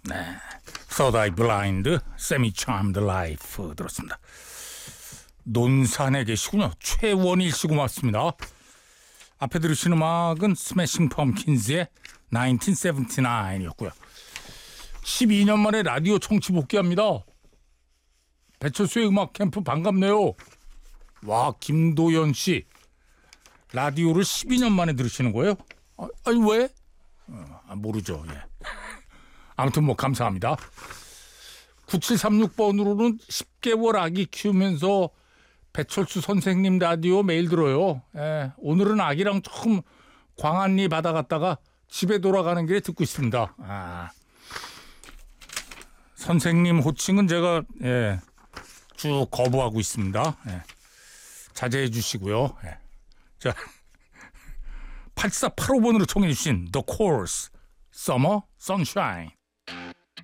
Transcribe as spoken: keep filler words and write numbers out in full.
네, Third Eye Blind, Semi Charmed Life 들었습니다. 논산에 계시군요. 최원일 씨 고맙습니다. 앞에 들으신 음악은 스매싱 펌킨즈의 천구백칠십구였고요. 십이 년 만에 라디오 청취 복귀합니다. 배철수의 음악 캠프 반갑네요. 와, 김도연 씨. 라디오를 십이 년 만에 들으시는 거예요? 아, 아니 왜? 어, 모르죠. 예. 아무튼 뭐 감사합니다. 구칠삼육 번으로는 십 개월 아기 키우면서 배철수 선생님 라디오 매일 들어요. 예, 오늘은 아기랑 조금 광안리 바다 갔다가 집에 돌아가는 길에 듣고 있습니다. 아, 선생님 호칭은 제가 예, 쭉 거부하고 있습니다. 예, 자제해 주시고요. 예. 자, 팔사팔오 번으로 청해 주신 The Course, Summer Sunshine.